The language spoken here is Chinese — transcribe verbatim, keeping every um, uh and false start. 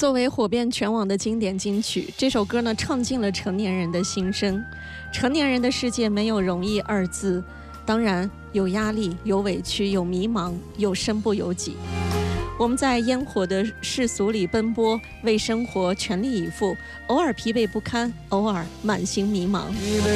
作为火遍全网的经典金曲，这首歌呢唱尽了成年人的心声。成年人的世界没有容易二字，当然有压力，有委屈，有迷茫，有身不由己。我们在烟火的世俗里奔波，为生活全力以赴，偶尔疲惫不堪，偶尔满心迷茫。